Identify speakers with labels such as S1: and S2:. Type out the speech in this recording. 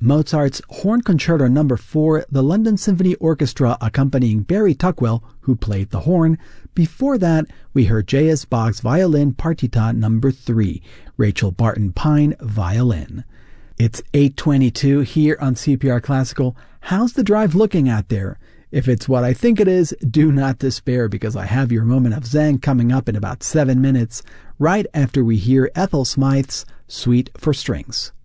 S1: Mozart's Horn Concerto No. 4, the London Symphony Orchestra accompanying Barry Tuckwell, who played the horn. Before that, we heard J.S. Bach's Violin Partita No. 3, Rachel Barton Pine, violin. It's 8:22 here on CPR Classical. How's the drive looking out there? If it's what I think it is, do not despair, because I have your moment of Zen coming up in about 7 minutes, right after we hear Ethel Smythe's Suite for Strings.